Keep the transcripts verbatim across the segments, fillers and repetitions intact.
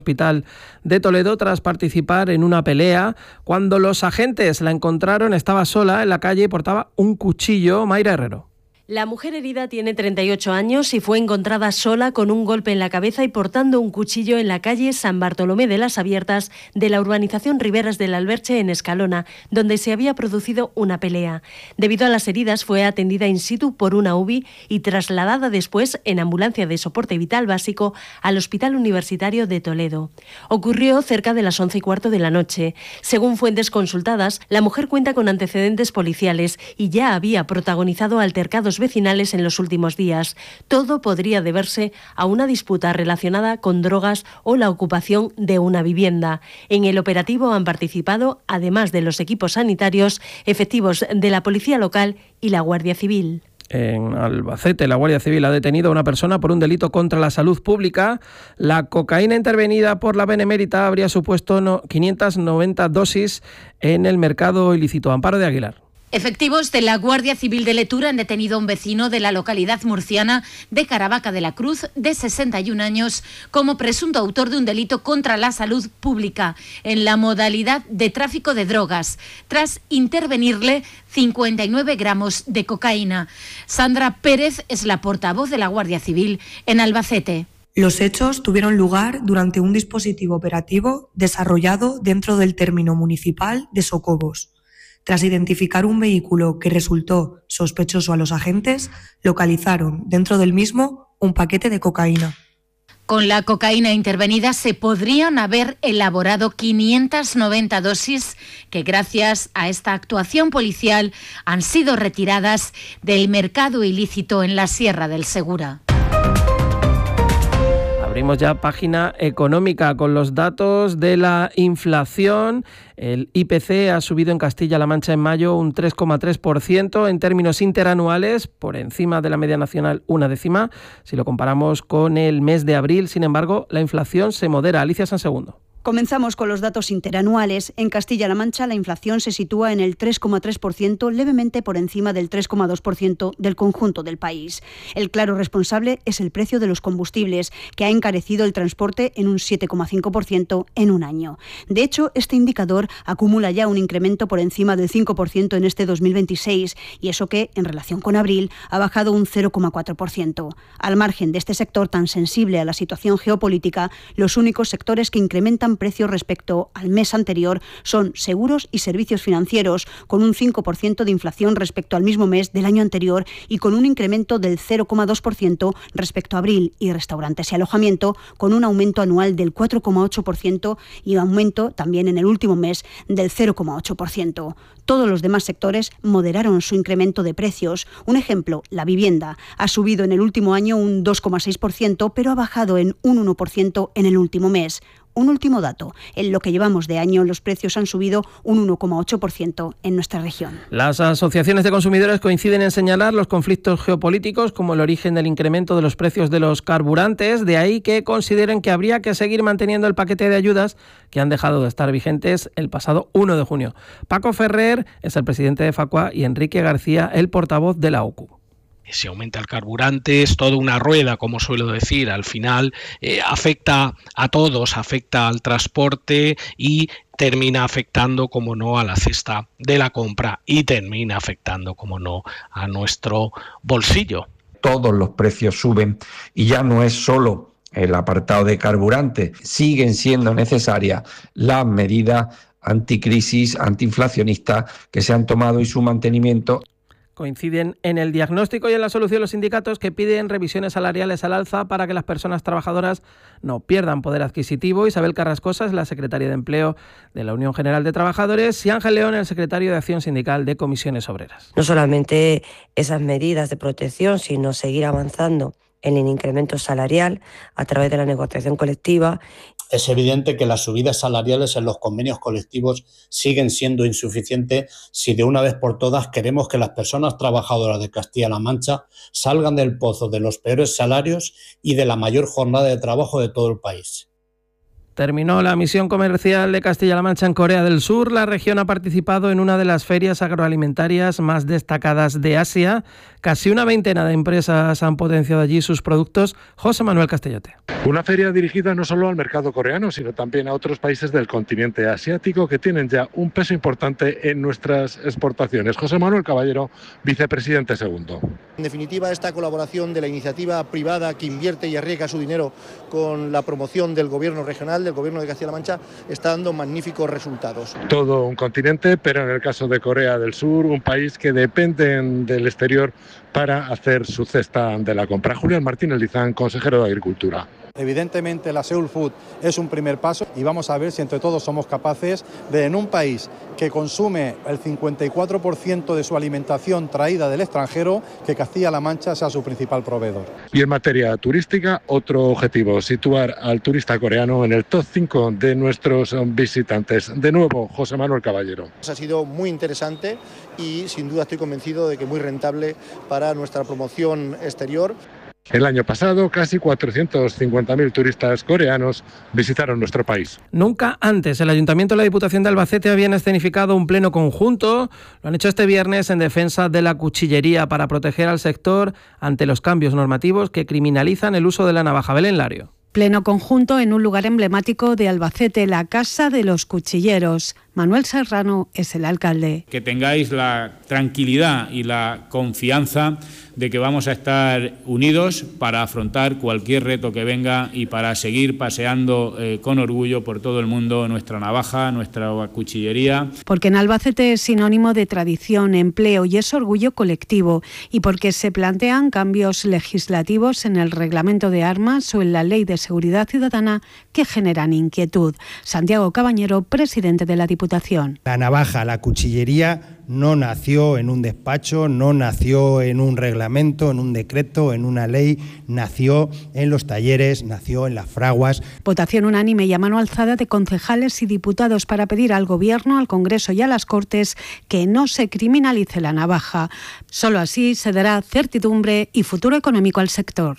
Hospital de Toledo tras participar en una pelea. Cuando los agentes la encontraron, estaba sola en la calle y portaba un cuchillo. Mayra Herrero. La mujer herida tiene treinta y ocho años y fue encontrada sola con un golpe en la cabeza y portando un cuchillo en la calle San Bartolomé de las Abiertas de la urbanización Riberas del Alberche en Escalona, donde se había producido una pelea. Debido a las heridas fue atendida in situ por una U B I y trasladada después en ambulancia de soporte vital básico al Hospital Universitario de Toledo. Ocurrió cerca de las once y cuarto de la noche. Según fuentes consultadas, la mujer cuenta con antecedentes policiales y ya había protagonizado altercados vecinales en los últimos días. Todo podría deberse a una disputa relacionada con drogas o la ocupación de una vivienda. En el operativo han participado, además de los equipos sanitarios, efectivos de la Policía Local y la Guardia Civil. En Albacete, la Guardia Civil ha detenido a una persona por un delito contra la salud pública. La cocaína intervenida por la Benemérita habría supuesto quinientas noventa dosis en el mercado ilícito. Amparo de Aguilar. Efectivos de la Guardia Civil de Letura han detenido a un vecino de la localidad murciana de Caravaca de la Cruz, de sesenta y un años, como presunto autor de un delito contra la salud pública en la modalidad de tráfico de drogas, tras intervenirle cincuenta y nueve gramos de cocaína. Sandra Pérez es la portavoz de la Guardia Civil en Albacete. Los hechos tuvieron lugar durante un dispositivo operativo desarrollado dentro del término municipal de Socobos. Tras identificar un vehículo que resultó sospechoso a los agentes, localizaron dentro del mismo un paquete de cocaína. Con la cocaína intervenida se podrían haber elaborado quinientas noventa dosis que, gracias a esta actuación policial, han sido retiradas del mercado ilícito en la Sierra del Segura. Abrimos ya página económica con los datos de la inflación. El I P C ha subido en Castilla-La Mancha en mayo un tres coma tres por ciento en términos interanuales, por encima de la media nacional una décima. Si lo comparamos con el mes de abril, sin embargo, la inflación se modera. Alicia Sansegundo. Comenzamos con los datos interanuales. En Castilla-La Mancha la inflación se sitúa en el tres coma tres por ciento, levemente por encima del tres coma dos por ciento del conjunto del país. El claro responsable es el precio de los combustibles, que ha encarecido el transporte en un siete coma cinco por ciento en un año. De hecho, este indicador acumula ya un incremento por encima del cinco por ciento en este dos mil veintiséis, y eso que, en relación con abril, ha bajado un cero coma cuatro por ciento. Al margen de este sector tan sensible a la situación geopolítica, los únicos sectores que incrementan precios respecto al mes anterior son seguros y servicios financieros, con un cinco por ciento de inflación respecto al mismo mes del año anterior y con un incremento del cero coma dos por ciento respecto a abril, y restaurantes y alojamiento con un aumento anual del cuatro coma ocho por ciento y un aumento también en el último mes del cero coma ocho por ciento. Todos los demás sectores moderaron su incremento de precios. Un ejemplo, la vivienda ha subido en el último año un dos coma seis por ciento, pero ha bajado en un uno por ciento en el último mes. Un último dato, en lo que llevamos de año los precios han subido un uno coma ocho por ciento en nuestra región. Las asociaciones de consumidores coinciden en señalar los conflictos geopolíticos como el origen del incremento de los precios de los carburantes, de ahí que consideren que habría que seguir manteniendo el paquete de ayudas que han dejado de estar vigentes el pasado uno de junio. Paco Ferrer es el presidente de Facua y Enrique García el portavoz de la O C U. Si aumenta el carburante, es toda una rueda, como suelo decir. Al final eh, afecta a todos, afecta al transporte y termina afectando, como no, a la cesta de la compra y termina afectando, como no, a nuestro bolsillo. Todos los precios suben y ya no es solo el apartado de carburante, siguen siendo necesarias las medidas anticrisis, antiinflacionistas que se han tomado y su mantenimiento. Coinciden en el diagnóstico y en la solución los sindicatos, que piden revisiones salariales al alza para que las personas trabajadoras no pierdan poder adquisitivo. Isabel Carrascosa es la secretaria de Empleo de la Unión General de Trabajadores y Ángel León, el secretario de Acción Sindical de Comisiones Obreras. No solamente esas medidas de protección, sino seguir avanzando en el incremento salarial a través de la negociación colectiva. Es evidente que las subidas salariales en los convenios colectivos siguen siendo insuficientes si de una vez por todas queremos que las personas trabajadoras de Castilla-La Mancha salgan del pozo de los peores salarios y de la mayor jornada de trabajo de todo el país. Terminó la misión comercial de Castilla-La Mancha en Corea del Sur. La región ha participado en una de las ferias agroalimentarias más destacadas de Asia. Casi una veintena de empresas han potenciado allí sus productos. José Manuel Castellote. Una feria dirigida no solo al mercado coreano, sino también a otros países del continente asiático que tienen ya un peso importante en nuestras exportaciones. José Manuel Caballero, vicepresidente segundo. En definitiva, esta colaboración de la iniciativa privada que invierte y arriesga su dinero con la promoción del gobierno regional, del gobierno de Castilla-La Mancha, está dando magníficos resultados. Todo un continente, pero en el caso de Corea del Sur, un país que depende del exterior para hacer su cesta de la compra. Julián Martínez Lizán, consejero de Agricultura. Evidentemente la Seoul Food es un primer paso y vamos a ver si entre todos somos capaces de, en un país que consume el cincuenta y cuatro por ciento de su alimentación traída del extranjero, que Castilla-La Mancha sea su principal proveedor. Y en materia turística, otro objetivo, situar al turista coreano en el top cinco de nuestros visitantes. De nuevo, José Manuel Caballero. Ha sido muy interesante y sin duda estoy convencido de que muy rentable para nuestra promoción exterior. El año pasado, casi cuatrocientos cincuenta mil turistas coreanos visitaron nuestro país. Nunca antes el Ayuntamiento y la Diputación de Albacete habían escenificado un pleno conjunto. Lo han hecho este viernes en defensa de la cuchillería para proteger al sector ante los cambios normativos que criminalizan el uso de la navaja. Belén Lario. Pleno conjunto en un lugar emblemático de Albacete, la Casa de los Cuchilleros. Manuel Serrano es el alcalde. Que tengáis la tranquilidad y la confianza de que vamos a estar unidos para afrontar cualquier reto que venga y para seguir paseando eh, con orgullo por todo el mundo nuestra navaja, nuestra cuchillería. Porque en Albacete es sinónimo de tradición, empleo y es orgullo colectivo, y porque se plantean cambios legislativos en el reglamento de armas o en la Ley de Seguridad Ciudadana que generan inquietud. Santiago Cabañero, presidente de la Diputación. La navaja, la cuchillería no nació en un despacho, no nació en un reglamento, en un decreto, en una ley, nació en los talleres, nació en las fraguas. Votación unánime y a mano alzada de concejales y diputados para pedir al Gobierno, al Congreso y a las Cortes que no se criminalice la navaja. Solo así se dará certidumbre y futuro económico al sector.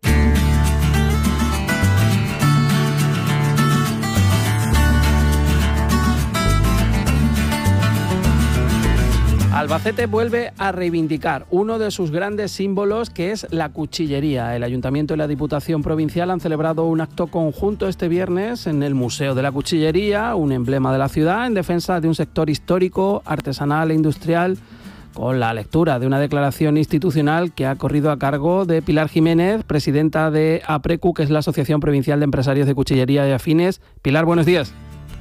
Albacete vuelve a reivindicar uno de sus grandes símbolos, que es la cuchillería. El Ayuntamiento y la Diputación Provincial han celebrado un acto conjunto este viernes en el Museo de la Cuchillería, un emblema de la ciudad, en defensa de un sector histórico, artesanal e industrial, con la lectura de una declaración institucional que ha corrido a cargo de Pilar Jiménez, presidenta de APRECU, que es la Asociación Provincial de Empresarios de Cuchillería y Afines. Pilar, buenos días.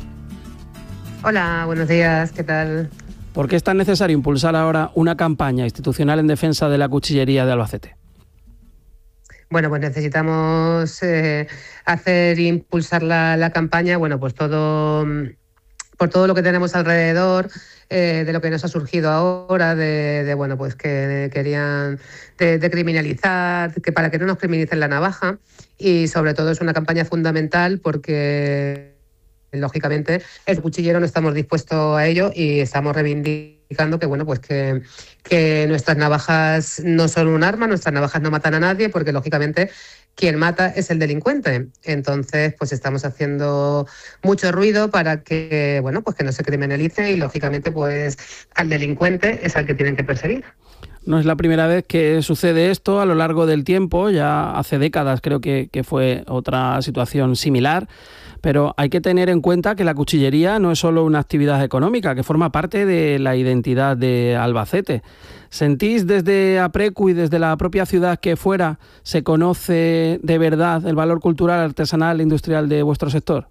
Hola, buenos días, ¿qué tal? ¿Por qué es tan necesario impulsar ahora una campaña institucional en defensa de la cuchillería de Albacete? Bueno, pues necesitamos eh, hacer impulsar la, la campaña, bueno, pues todo por todo lo que tenemos alrededor, eh, de lo que nos ha surgido ahora, de, de bueno, pues que querían de, de criminalizar, que para que no nos criminalicen la navaja, y sobre todo es una campaña fundamental porque lógicamente, el cuchillero no estamos dispuestos a ello y estamos reivindicando que bueno, pues que, que nuestras navajas no son un arma, nuestras navajas no matan a nadie, porque lógicamente quien mata es el delincuente. Entonces, pues estamos haciendo mucho ruido para que bueno, pues que no se criminalice y lógicamente, pues al delincuente es al que tienen que perseguir. No es la primera vez que sucede esto a lo largo del tiempo, ya hace décadas creo que, que fue otra situación similar. Pero hay que tener en cuenta que la cuchillería no es solo una actividad económica, que forma parte de la identidad de Albacete. ¿Sentís desde APRECU y desde la propia ciudad que fuera se conoce de verdad el valor cultural, artesanal e industrial de vuestro sector?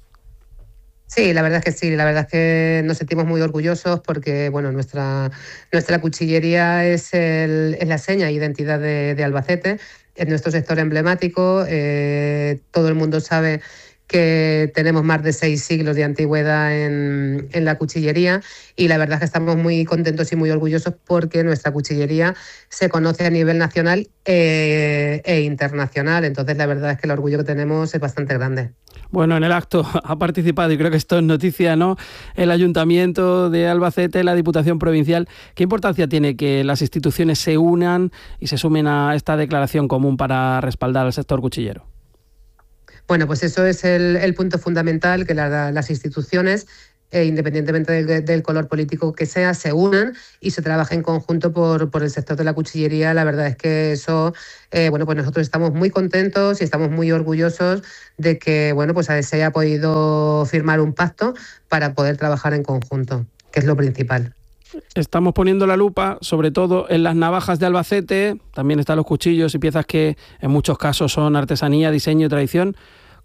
Sí, la verdad es que sí, la verdad es que nos sentimos muy orgullosos porque bueno, nuestra, nuestra cuchillería es, el, es la seña e identidad de, de Albacete, es nuestro sector emblemático, eh, todo el mundo sabe que tenemos más de seis siglos de antigüedad en, en la cuchillería y la verdad es que estamos muy contentos y muy orgullosos porque nuestra cuchillería se conoce a nivel nacional e, e internacional. Entonces la verdad es que el orgullo que tenemos es bastante grande. Bueno, en el acto ha participado, y creo que esto es noticia, ¿no?, el Ayuntamiento de Albacete, la Diputación Provincial. ¿Qué importancia tiene que las instituciones se unan y se sumen a esta declaración común para respaldar al sector cuchillero? Bueno, pues eso es el, el punto fundamental, que la, las instituciones, eh, independientemente del, del color político que sea, se unan y se trabajen en conjunto por, por el sector de la cuchillería. La verdad es que eso, eh, bueno, pues nosotros estamos muy contentos y estamos muy orgullosos de que, bueno, pues se haya podido firmar un pacto para poder trabajar en conjunto, que es lo principal. Estamos poniendo la lupa sobre todo en las navajas de Albacete, también están los cuchillos y piezas que en muchos casos son artesanía, diseño y tradición.